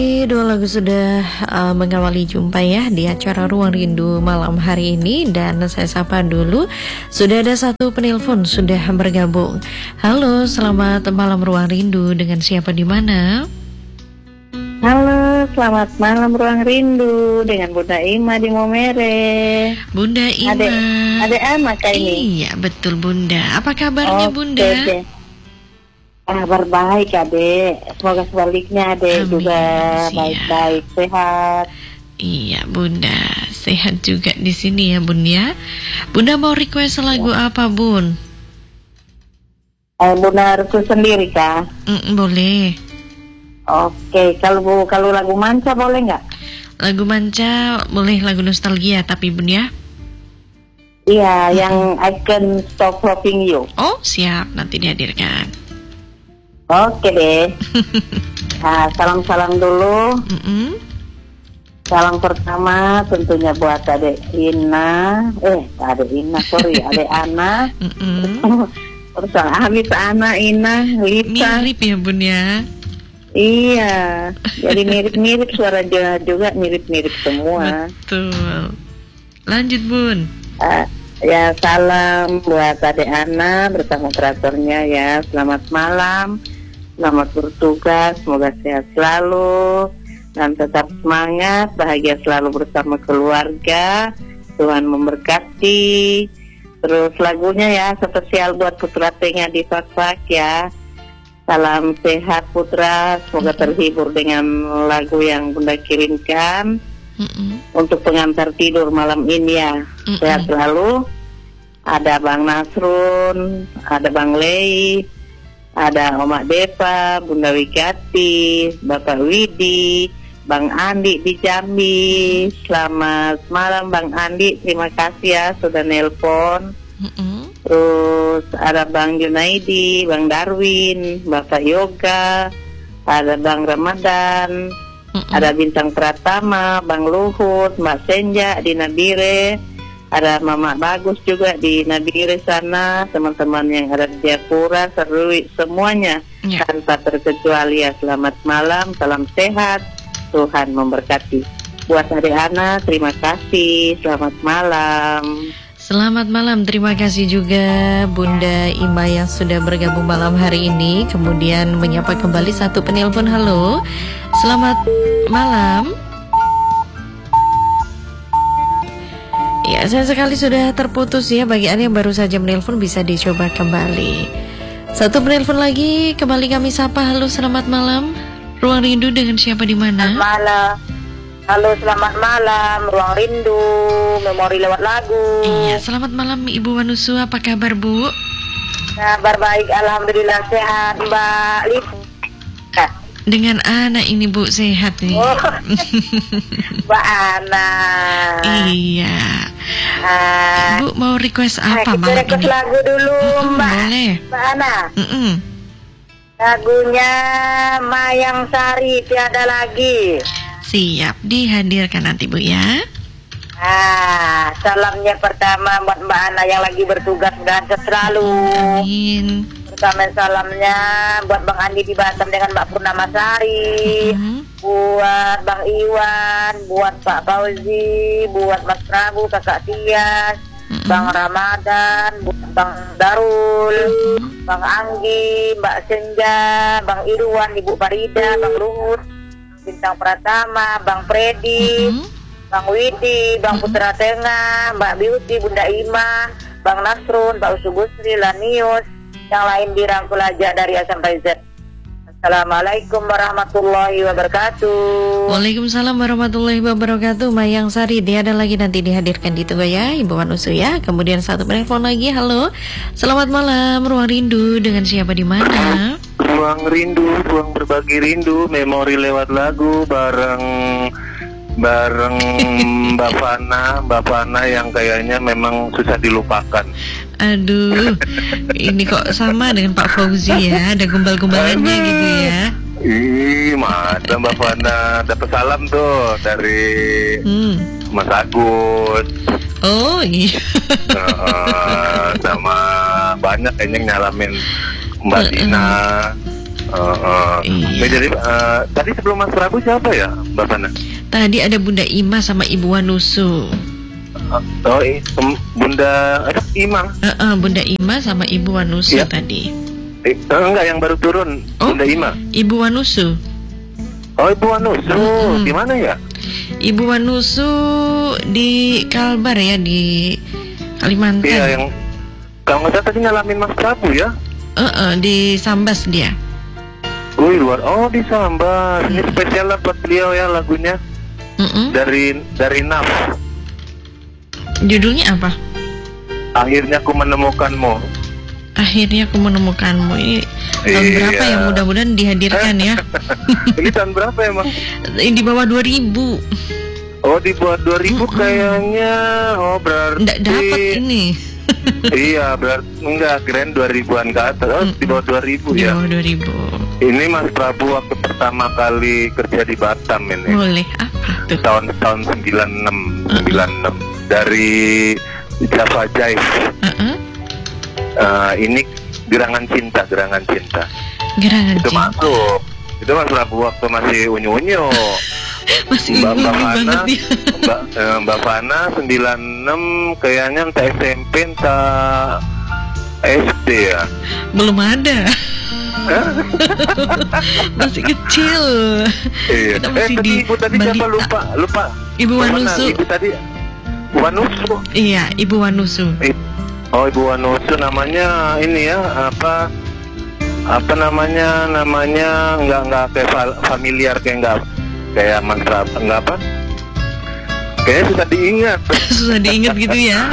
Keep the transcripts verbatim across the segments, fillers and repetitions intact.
Dua lagu sudah uh, mengawali jumpa ya di acara Ruang Rindu malam hari ini. Dan saya sapa dulu, sudah ada satu penelpon sudah bergabung. Halo, selamat malam Ruang Rindu, dengan siapa di mana? Halo, selamat malam Ruang Rindu, dengan Bunda Ima di Momere. Bunda Ima, Adek, adek anak kayak ini. Iya betul Bunda, apa kabarnya Oke, Bunda? deh. Kabar baik adek, semoga sebaliknya adek Amin, juga siap. baik-baik, sehat. Iya Bunda, sehat juga di sini ya Bun ya. Bunda mau request lagu apa Bun? Eh, Bunda Restu sendiri kah? Mm, boleh. Oke, kalau kalau lagu manca boleh nggak? Lagu manca boleh, lagu nostalgia tapi Bun ya. Iya, yang I Can Stop Loving You. Oh siap, nanti dihadirkan. Oke deh. Nah, salam-salam dulu. Mm-mm. Salam pertama tentunya buat adek Ina, eh adek Ina, sorry adek Ana, Mm-mm. terus habis Ana, Ina, Lisa. Mirip ya Bun ya. Iya, jadi mirip-mirip suara juga, juga mirip-mirip semua. Betul. Lanjut Bun. Uh, ya salam buat adek Ana bersama operatornya ya. Selamat malam, selamat bertugas, semoga sehat selalu dan tetap semangat, bahagia selalu bersama keluarga. Tuhan memberkati. Terus lagunya ya spesial buat Putra Tengah di Fakfak ya. Salam sehat Putra, semoga terhibur dengan lagu yang Bunda kirimkan. Mm-mm. Untuk pengantar tidur malam ini ya. Mm-mm. Sehat selalu. Ada Bang Nasrun, ada Bang Lei, ada Omak Depa, Bunda Wikati, Bapak Widi, Bang Andi di Jambi. Selamat malam Bang Andi, terima kasih ya sudah nelpon. Mm-mm. Terus ada Bang Junaidi, Bang Darwin, Bapak Yoga, ada Bang Ramadan, Mm-mm. ada Bintang Pratama, Bang Luhut, Mbak Senja di Nabire, ada Mama Bagus juga di Nabire sana, teman-teman yang ada di Jayapura, Serui, semuanya Ya. tanpa terkecuali ya. Selamat malam, salam sehat, Tuhan memberkati. Buat adik Ana, terima kasih, selamat malam. Selamat malam, terima kasih juga Bunda Ima yang sudah bergabung malam hari ini. Kemudian menyapa kembali satu penelpon. Halo, selamat malam. Ya, saya sekali sudah terputus ya. Bagi Anda yang baru saja menelpon bisa dicoba kembali. Satu penelpon lagi, kembali kami sapa. Halo, selamat malam. Ruang Rindu, dengan siapa di mana? Selamat malam. Halo, selamat malam. Ruang Rindu, memori lewat lagu. Iya, selamat malam Ibu Wanusu, apa kabar Bu? Kabar baik, alhamdulillah sehat, Mbak Lisa. Dengan anak ini Bu, sehat nih. Oh, Mbak Ana. Iya. Ah, Bu mau request nah, apa kita malam request ini? lagu dulu, Mm-mm, Mbak. boleh. Mbak Ana. Mm-mm. Lagunya Mayang Sari, Tiada Lagi. Siap, dihadirkan nanti Bu ya. Ah, salamnya pertama buat Mbak Ana yang lagi bertugas dan selalu. Amin. Pertama salamnya buat Bang Andi di Batam dengan Mbak Purnama Sari, Mm-mm. buat Bang Iwan, buat Pak Fauzi, buat Mas Prabu, Kakak Tias, Mm-mm. Bang Ramadan, buat Bang Darul, Bang Anggi, Mbak Senja, Bang Irwan, Ibu Farida, Bang Luhut, Bintang Pratama, Bang Freddy, Mm-mm. Bang Widi, Bang Putra Tengah, Mbak Beauty, Bunda Ima, Bang Nasrun, Pak Usubusri, Lanius, yang lain dirangkul aja dari A sampai Z. Assalamualaikum warahmatullahi wabarakatuh. Waalaikumsalam warahmatullahi wabarakatuh. Mayang Sari, dia ada lagi nanti dihadirkan, ditunggu ya Ibu Wanusu ya. Kemudian satu telepon lagi. Halo, selamat malam Ruang Rindu, dengan siapa di mana? Ruang Rindu, ruang berbagi rindu, memori lewat lagu bareng bareng Mbak Fana, Mbak Fana yang kayaknya memang susah dilupakan. Aduh, ini kok sama dengan Pak Fauzi ya, ada gumbal-gumbalannya gitu ya. Ih, masa Mbak Fana dapat salam tuh dari Hmm. Mas Agus. Oh iya. Uh, sama banyak kayaknya yang nyalamin Mbak Dina. Uh, uh. Iya. Jadi uh, tadi sebelum Mas Prabu siapa ya, Mbak Fana? Tadi ada Bunda Ima sama Ibu Wanusu. Uh, oh, i- um, Bunda eh, Ima. Uh, uh, Bunda Ima sama Ibu Wanusu Iya. tadi. Eh, uh, enggak, yang baru turun, Oh. Bunda Ima. Ibu Wanusu. Oh, Ibu Wanusu, Mm-mm. di mana ya? Ibu Wanusu di Kalbar ya, di Kalimantan. Iya, yang kalau nggak salah tadi ngalamin Mas Prabu ya. Uh, uh, di Sambas dia. Wih, luar. Oh, di Sambas. Ini spesial lah buat beliau ya lagunya. Mm-mm. Dari dari Naf. Judulnya apa? Akhirnya aku menemukanmu. Akhirnya aku menemukanmu. Ini tahun Iya. berapa ya, mudah-mudahan dihadirkan ya. Ini tahun berapa emang? Di bawah dua ribu. Oh, dibuat dua ribu Mm-mm. kayaknya. Oh, berarti Nggak dapat ini. Iya, berarti enggak, keren dua ribuan ke atas. Oh, di bawah dua ribu Di ya. bawah dua ribu. Ini Mas Prabu waktu pertama kali kerja di Batam ini. Boleh, apa tuh? Tahun tahun sembilan enam sembilan enam dari Java Jive. Uh-uh. Eh, ini Gerangan Cinta, Gerangan Cinta. Gerangan Itu cinta. masuk. Itu Mas Prabu waktu masih unyu-unyu. Masih Mbak unyu Mbak Fana, banget ya. Mbak eh, Mbak Fana sembilan enam kayaknya entah S M P entah S D ya. Belum ada. Hah? Masih kecil. Iya. Kita Eh masih tadi di ibu tadi siapa, balita. lupa lupa. Ibu Mana? Wanusu. Ibu tadi Wanusu. Iya, Ibu Wanusu. Eh, Oh, Ibu Wanusu namanya ini ya, apa apa namanya namanya nggak nggak kayak fa- familiar, kayak nggak kayak mantra nggak apa, kayaknya susah diingat. Susah diingat gitu ya.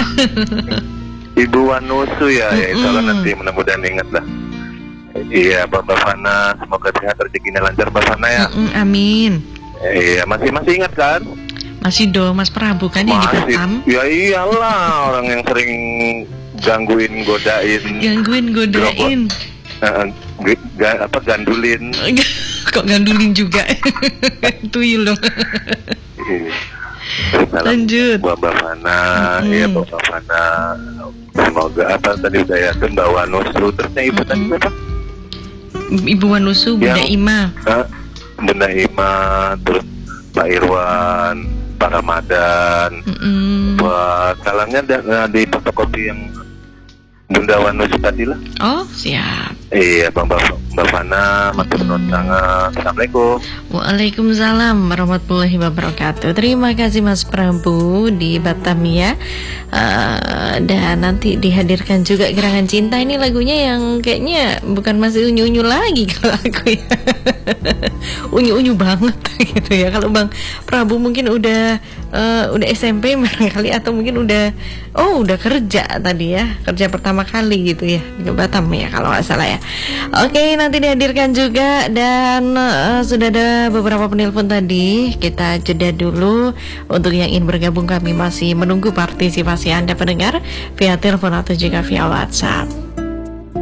Ibu Wanusu ya, ya itu Mm-mm. nanti mudah-mudahan ingat lah. Iya, Mbak Fana, semoga sehat, rezekinya lancar Mbak Fana ya. Mm-mm, amin. Iya, masih masih ingat kan? Masih dong, Mas Prabu kan yang di Batam. Ya iyalah, orang yang sering gangguin, godain, Gangguin, godain. eh, g- ga- apa gandulin. Kok gandulin juga. Tuyul dong. Iya. Salam Lanjut. buat Mbak Fana, Mm-mm. ya Mbak Fana. Semoga apa tadi udah ya Mbak Wanusu, terusnya ibu tadi Mm-mm. apa? Ibu Wanusu, Bunda Yang- Ima. Hah? Bunda Ima, terus Pak Irwan, Pak Ramadan. Mm-mm. Buat salamnya da- di fotokopi yang Bunda Wanusu tadi lah. Oh, siap. Iya, Bang Mbak, Mbak Fana, matur nuwun sangat. Assalamualaikum. Waalaikumsalam warahmatullahi wabarakatuh. Terima kasih Mas Prabu di Batam ya. Uh, dan nanti dihadirkan juga Gerangan Cinta. Ini lagunya yang kayaknya bukan masih unyu-unyu lagi kalau aku ya. Unyu-unyu banget gitu ya. Kalau Bang Prabu mungkin udah uh, udah S M P barangkali, atau mungkin udah oh udah kerja tadi ya, kerja pertama kali gitu ya di Batam ya kalau nggak salah ya. Oke, nanti dihadirkan juga, dan uh, sudah ada beberapa penelpon tadi. Kita jeda dulu. Untuk yang ingin bergabung, kami masih menunggu partisipasi Anda pendengar via telepon atau juga via WhatsApp.